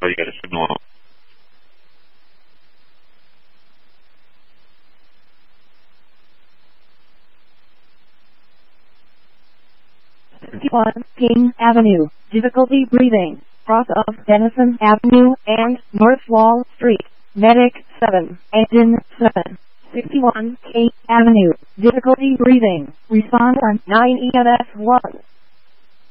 you got a signal on. 61 King Avenue. Difficulty breathing. Cross of Denison Avenue and North Wall Street. Medic 7. Engine 7. 61 King Avenue. Difficulty breathing. Respond on 9 EMS 1.